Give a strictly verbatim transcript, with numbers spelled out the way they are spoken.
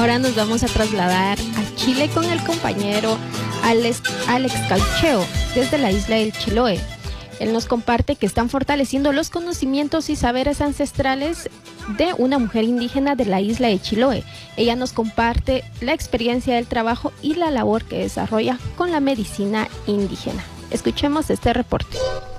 Ahora nos vamos a trasladar a Chile con el compañero Alex, Alex Caucheo desde la isla del Chiloé. Él nos comparte que están fortaleciendo los conocimientos y saberes ancestrales de una mujer indígena de la isla de Chiloé. Ella nos comparte la experiencia del trabajo y la labor que desarrolla con la medicina indígena. Escuchemos este reporte.